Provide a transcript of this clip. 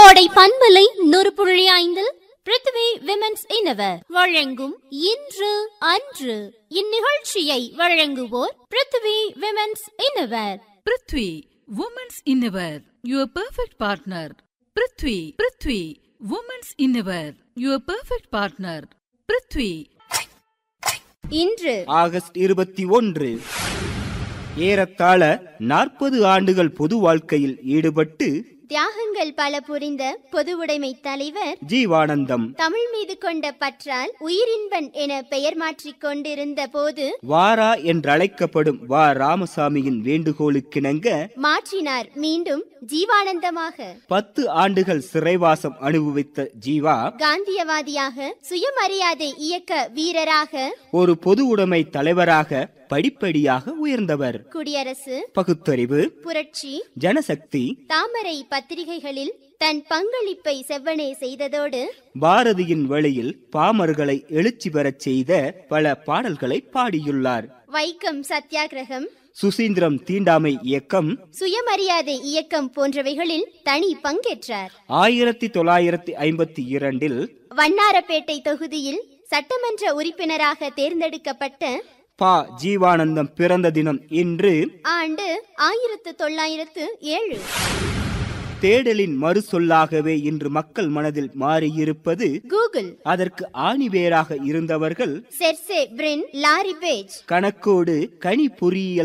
கோடை பண்பலை 100.5 பிருத்வி விமென்ஸ் இன்னவர் வழங்கும் இன்று அன்று. இந்நிகழ்ச்சியை வழங்குவோர் Prithvi women's இன்னவர். Prithvi women's இன்னவர், your perfect partner. Prithvi women's இன்னவர், your perfect partner. Prithvi. இன்று ஆகஸ்ட் 21. ஏறத்தாழ 40 ஆண்டுகள் பொது வாழ்க்கையில் ஈடுபட்டு தியாகங்கள் பல புரிந்த பொது உடைமை தலைவர் ஜீவானந்தம் தமிழ் மீது கொண்ட பற்றால் உயிரின்பன் என பெயர் மாற்றிக் கொண்டிருந்த போது வாரா என்றழைக்கப்படும் வா ராமசாமியின் வேண்டுகோளுக்கிணங்க மாற்றினார் மீண்டும் ஜீவானந்தமாக. 10 ஆண்டுகள் சிறைவாசம் அனுபவித்த ஜீவா காந்தியவாதியாக, சுயமரியாதை இயக்க வீரராக, ஒரு பொது உடைமை தலைவராக படிப்படியாக உயர்ந்தவர். குடியரசு, பகுத்தறிவு, புரட்சி, ஜனசக்தி, தாமரை பத்திரிகைகளில் தன் பங்களிப்பை செவ்வனே செய்ததோடு பாரதியின் வழியில் பாமர்களை எழுச்சி பெறச் செய்த பல பாடல்களை பாடியுள்ளார். வைக்கம் சத்தியாகிரகம், சுசீந்திரம் தீண்டாமை இயக்கம், சுயமரியாதை இயக்கம் போன்றவைகளில் தனி பங்கேற்றார். 1952 வண்ணாரப்பேட்டை தொகுதியில் சட்டமன்ற உறுப்பினராக தேர்ந்தெடுக்கப்பட்ட பா ஜீவானந்தம் பிறந்த தினம் இன்று. ஆண்டு 1907. தேடலின் மறு சொல்லாகவே இன்று மக்கள் மனதில் மாறியிருப்பது கூகுள். அதற்கு ஆணிவேராக இருந்தவர்கள் செர்சே பிரின், லாரி பேஜ். கணக்கோடு கணிப்பொறியியல்